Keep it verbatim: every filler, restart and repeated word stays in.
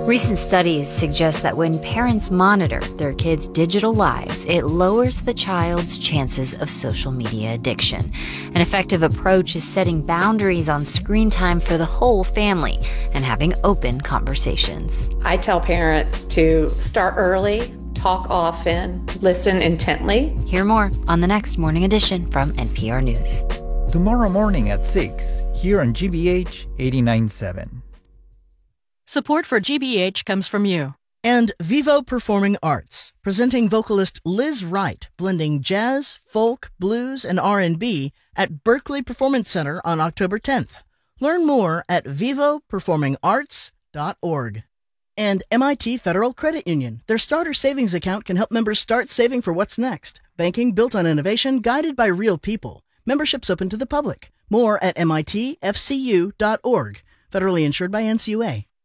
Recent studies suggest that when parents monitor their kids' digital lives, it lowers the child's chances of social media addiction. An effective approach is setting boundaries on screen time for the whole family and having open conversations. I tell parents to start early, talk often, listen intently. Hear more on the next Morning Edition from N P R News. Tomorrow morning at six, here on G B H eighty-nine point seven. Support for G B H comes from you. And Vivo Performing Arts, presenting vocalist Liz Wright, blending jazz, folk, blues, and R and B at Berkeley Performance Center on October tenth. Learn more at vivo performing arts dot org. And M I T Federal Credit Union. Their starter savings account can help members start saving for what's next. Banking built on innovation, guided by real people. Membership's open to the public. More at M I T F C U dot org. Federally insured by N C U A.